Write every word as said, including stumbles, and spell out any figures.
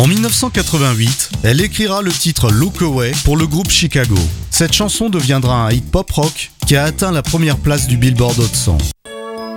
En dix-neuf cent quatre-vingt-huit, elle écrira le titre Look Away pour le groupe Chicago. Cette chanson deviendra un hit pop rock qui a atteint la première place du Billboard Hot cent.